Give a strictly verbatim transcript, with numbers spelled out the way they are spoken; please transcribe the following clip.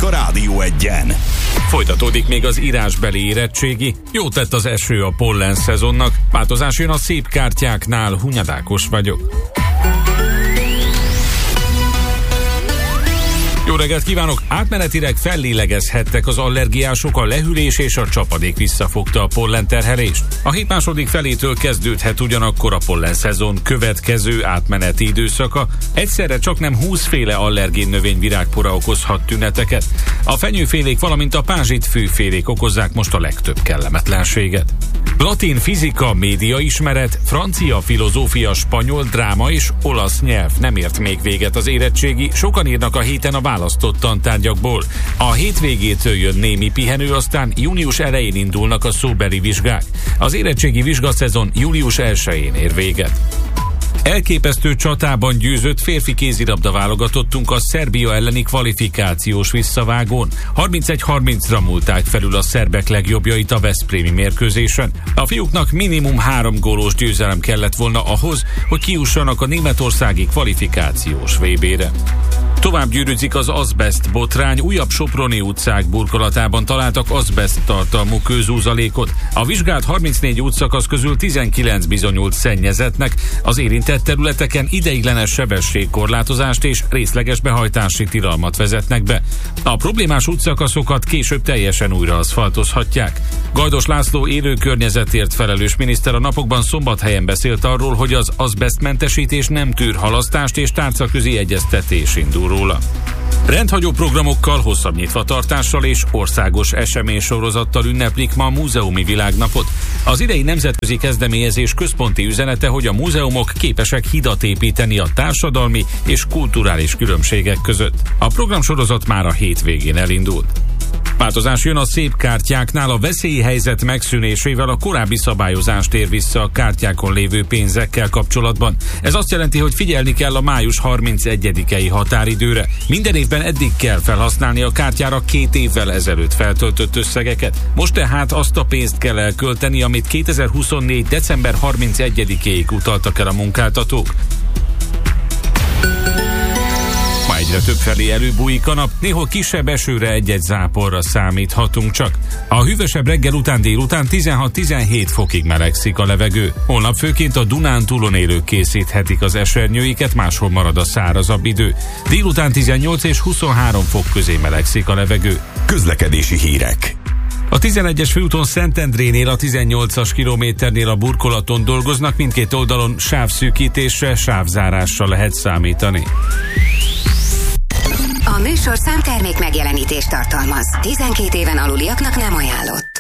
a Rádió Egyen. Folytatódik még az írásbeli érettségi. Jó tett az eső a pollen szezonnak. Változás jön a szép kártyáknál. Hunyadákos vagyok. Jó reggelt kívánok! Átmenetileg fellélegezhettek az allergiások, a lehűlés és a csapadék visszafogta a pollenterhelést. A hét második felétől kezdődhet ugyanakkor a pollen szezon következő átmeneti időszaka. Egyszerre csak nem húsz féle allergén növény virágpora okozhat tüneteket. A fenyőfélék, valamint a pázsitfűfélék okozzák most a legtöbb kellemetlenséget. Latin fizika, médiaismeret, francia filozófia, spanyol, dráma és olasz nyelv nem ért még véget az érettségi, sokan írnak a héten a választott tantárgyakból. A hétvégétől jön némi pihenő, aztán június elején indulnak a szóbeli vizsgák. Az érettségi vizsgaszezon július elsején ér véget. Elképesztő csatában győzött férfi kézilabda válogatottunk a Szerbia elleni kvalifikációs visszavágón. harmincegy harmincra múlták felül a szerbek legjobbjait a veszprémi mérkőzésen. A fiúknak minimum három gólós győzelem kellett volna ahhoz, hogy kijussanak a németországi kvalifikációs vé bére. Tovább gyűrűzik az azbest botrány, újabb soproni utcák burkolatában találtak azbest tartalmú kőzúzalékot. A vizsgált harmincnégy útszakasz közül tizenkilenc bizonyult szennyezettnek, az érintett területeken ideiglenes sebességkorlátozást és részleges behajtási tilalmat vezetnek be. A problémás útszakaszokat később teljesen újra aszfaltozhatják. Gajdos László élő környezetért felelős miniszter a napokban Szombathelyen beszélt arról, hogy az azbestmentesítés nem tűr halasztást és tárcaközi egyeztetés indul róla. Rendhagyó programokkal, hosszabb nyitvatartással és országos eseménysorozattal ünneplik ma a Múzeumi Világnapot. Az idei nemzetközi kezdeményezés központi üzenete, hogy a múzeumok képesek hidat építeni a társadalmi és kulturális különbségek között. A programsorozat már a hétvégén elindult. Változás jön a szép kártyáknál, a veszélyhelyzet megszűnésével a korábbi szabályozás tér vissza a kártyákon lévő pénzekkel kapcsolatban. Ez azt jelenti, hogy figyelni kell a május harmincegyedikei határidőre. Minden évben eddig kell felhasználni a kártyára két évvel ezelőtt feltöltött összegeket. Most tehát azt a pénzt kell elkölteni, amit kétezer-huszonnégy. december harmincegyedikéig utaltak el a munkáltatók. Egyre többfelé előbújik a nap, néhol kisebb esőre egy-egy záporra számíthatunk csak. A hűvösebb reggel után délután tizenhat-tizenhét fokig melegszik a levegő. Holnap főként a Dunántúlon élők készíthetik az esernyőiket, máshol marad a szárazabb idő. Délután tizennyolc és huszonhárom fok közé melegszik a levegő. Közlekedési hírek. A tizenegyes főúton Szentendrénél a tizennyolcas kilométernél a burkolaton dolgoznak, mindkét oldalon sávszűkítésre, sávzárásra lehet számítani. A műsor számtermék megjelenítést tartalmaz. tizenkét éven aluliaknak nem ajánlott.